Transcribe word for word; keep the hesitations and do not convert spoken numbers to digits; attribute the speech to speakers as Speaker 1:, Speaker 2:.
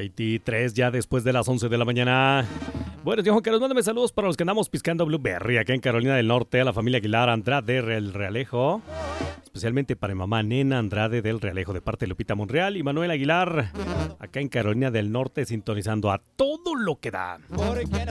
Speaker 1: veintitrés ya después de las once de la mañana. Bueno, Juan Carlos, mándame saludos para los que andamos piscando Blueberry acá en Carolina del Norte, a la familia Aguilar Andrade del Realejo. Especialmente para mi mamá Nena Andrade del Realejo, de parte de Lupita Monreal y Manuel Aguilar, acá en Carolina del Norte, sintonizando a todo lo que da.
Speaker 2: Porque